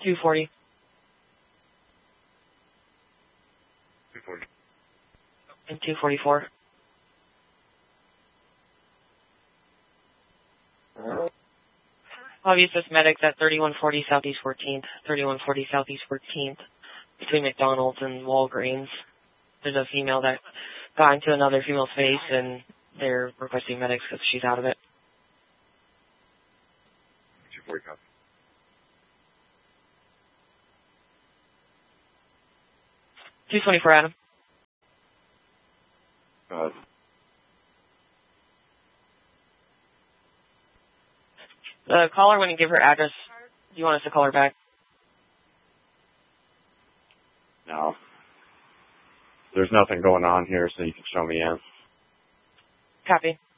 240. 240. And 244. I'll use this medics at 3140 Southeast 14th. 3140 Southeast 14th. Between McDonald's and Walgreens. There's a female that got into another female's face, and they're requesting medics because she's out of it. 240 copy. $224, Adam. The caller wouldn't give her address. Do you want us to call her back? No. There's nothing going on here, so you can show me in. Copy.